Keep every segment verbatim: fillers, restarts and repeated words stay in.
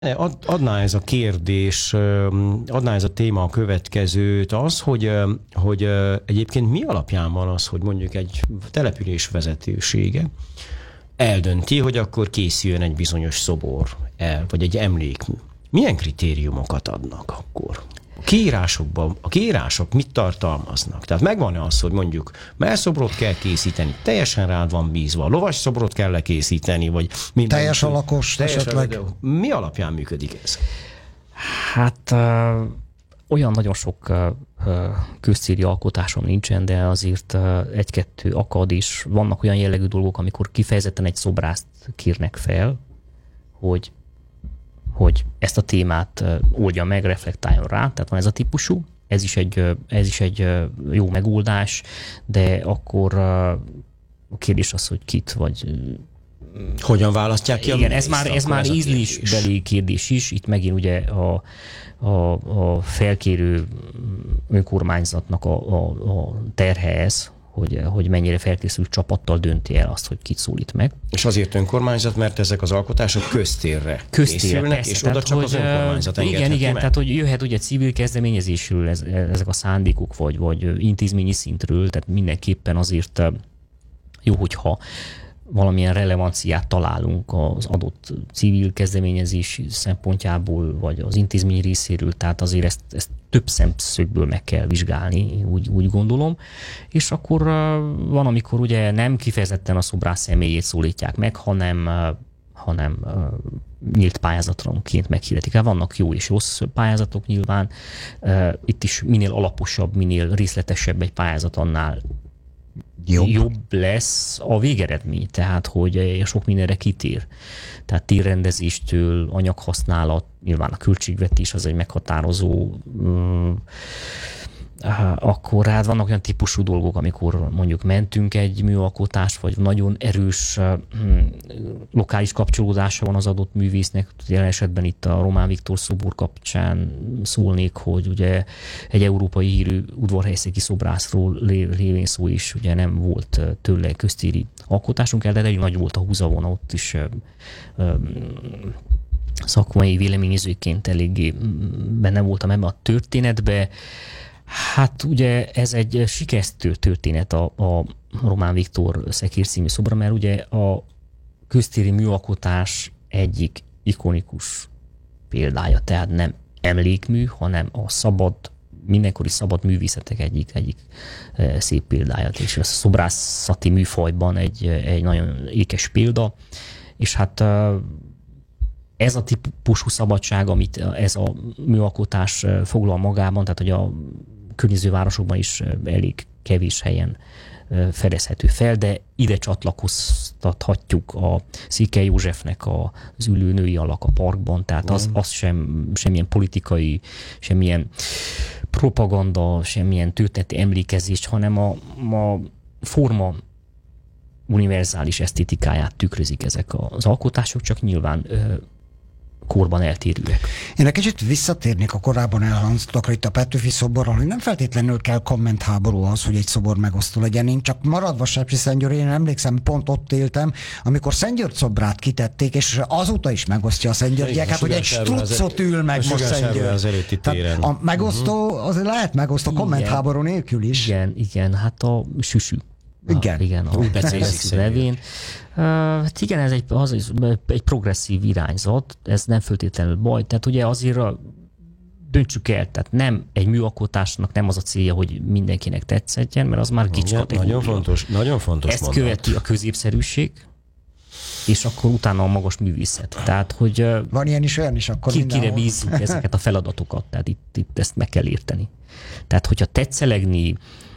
Ad, adná ez a kérdés, adná ez a téma a következőt, az, hogy, hogy egyébként mi alapján van az, hogy mondjuk egy település vezetősége eldönti, hogy akkor készüljön egy bizonyos szobor el, vagy egy emlékmű. Milyen kritériumokat adnak akkor? A kiírásokban, a kiírások mit tartalmaznak? Tehát megvan-e az, hogy mondjuk mellszobrot kell készíteni, teljesen rád van bízva, lovas szobrot kell lekészíteni, vagy minden, teljes alakos teljes esetleg? Mi alapján működik ez? Hát uh, olyan nagyon sok uh, közcélű alkotásom nincsen, de azért uh, egy-kettő akad, és vannak olyan jellegű dolgok, amikor kifejezetten egy szobrást kérnek fel, hogy hogy ezt a témát oldja meg, reflektáljon rá, tehát van ez a típusú, ez is egy, ez is egy jó megoldás, de akkor a kérdés az, hogy kit, vagy... Hogyan választják ki? Igen, ez már, ez már ízlésbeli kérdés is, itt megint ugye a, a, a felkérő önkormányzatnak a, a, a terhe ez, hogy, hogy mennyire felkészült csapattal dönti el azt, hogy kit szólít meg. És azért önkormányzat, mert ezek az alkotások köztérre Köztérre, készülnek, persze, és oda csak hogy, az önkormányzat engedheti igen, igen, meg. tehát hogy jöhet ugye civil kezdeményezésről ez, ezek a szándékok, vagy, vagy intézményi szintről, tehát mindenképpen azért jó, hogyha valamilyen relevanciát találunk az adott civil kezdeményezés szempontjából, vagy az intézmény részéről, tehát azért ezt, ezt több szemszögből meg kell vizsgálni, úgy, úgy gondolom. És akkor van, amikor ugye nem kifejezetten a szobrász személyét szólítják meg, hanem, hanem nyílt pályázatronként meghirdetik el. Vannak jó és rossz pályázatok nyilván. Itt is minél alaposabb, minél részletesebb egy pályázat, annál Jobb. jobb lesz a végeredmény, tehát hogy sok mindenre kitér. Tehát térrendezéstől, anyaghasználat, nyilván a költségvetés az egy meghatározó, um, akkor hát vannak olyan típusú dolgok, amikor mondjuk mentünk egy műalkotást, vagy nagyon erős um, lokális kapcsolódása van az adott művésznek. Jelen esetben itt a Román Viktor szobor kapcsán szólnék, hogy ugye egy európai hírű udvarhelyszéki szobrászról lévén szó is, ugye nem volt tőle köztéri alkotásunk el, de elég nagy volt a húzavona, ott is um, szakmai véleményezőként eléggé benne voltam ebben a történetbe. Hát ugye ez egy sikeresztő történet a, a Román Viktor Szekér című szobra, mert ugye a köztéri műalkotás egyik ikonikus példája, tehát nem emlékmű, hanem a szabad, mindenkori szabad művészetek egyik, egyik szép példája, és a szobrászati műfajban egy, egy nagyon ékes példa, és hát ez a típusú szabadság, amit ez a műalkotás foglal magában, tehát hogy a környező városokban is elég kevés helyen fedezhető fel, de ide csatlakoztathatjuk a Székely Józsefnek az ülő női alak a parkban, tehát az, az sem, semmilyen politikai, semmilyen propaganda, semmilyen történeti emlékezés, hanem a, a forma univerzális esztétikáját tükrözik ezek az alkotások, csak nyilván korban eltérőek. Én egy kicsit visszatérnék a korábban elhangzottakra itt a Petőfi szoborral, hogy nem feltétlenül kell kommentháború az, hogy egy szobor megosztó legyen. Én csak maradva Sepsiszentgyőr, én emlékszem, pont ott éltem, amikor Szentgyörgy szobrát kitették, és azóta is megosztja a Szentgyörgyieket, hogy egy struccot ül meg most Szentgyörgy. A megosztó, azért lehet megosztó kommentháború nélkül is. Igen, igen, hát a süsű. Igen, a, igen, úgy becézik levén. Uh, hát igen, ez egy, az, egy progresszív irányzat, ez nem feltétlenül baj, tehát ugye azért a, döntsük el, tehát nem egy műalkotásnak nem az a célja, hogy mindenkinek tetszedjen, mert az már kics kategória. Nagyon fontos, nagyon fontos Ezt mondat. követi a középszerűség, és akkor utána a magas művészet. Tehát, hogy van ilyen is, olyan is, akkor ki, kire bízzuk ezeket a feladatokat, tehát itt, itt ezt meg kell érteni. Tehát, hogyha tetszelegni,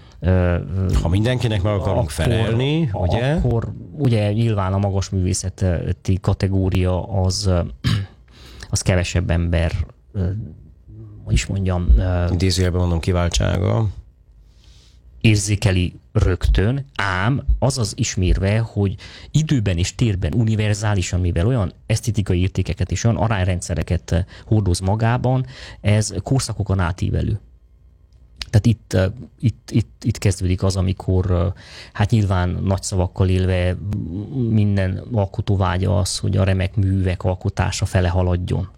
ha mindenkinek meg akarunk akkor, felelni, ugye? Akkor ugye nyilván a magas művészeti kategória az, az kevesebb ember, hogy is mondjam, idézőjelben mondom, kiváltsága érzékeli rögtön, ám az az ismérve, hogy időben és térben univerzálisan, mivel olyan esztétikai értékeket és olyan arányrendszereket hordoz magában, ez korszakokon átívelő. Tehát itt, itt, itt, itt kezdődik az, amikor hát nyilván nagy szavakkal élve minden alkotó vágya az, hogy a remek művek alkotása fele haladjon.